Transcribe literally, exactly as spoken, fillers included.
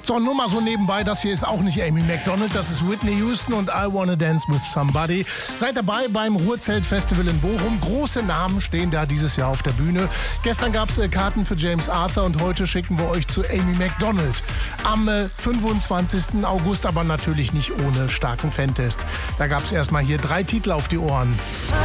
So, nur mal so nebenbei, das hier ist auch nicht Amy Macdonald, das ist Whitney Houston und I Wanna Dance with Somebody. Seid dabei beim Ruhrzelt-Festival in Bochum. Große Namen stehen da dieses Jahr auf der Bühne. Gestern gab es äh, Karten für James Arthur und heute schicken wir euch zu Amy Macdonald. Am äh, fünfundzwanzigsten August, aber natürlich nicht ohne starken Fantest. Da gab es erstmal hier drei Titel auf die Ohren.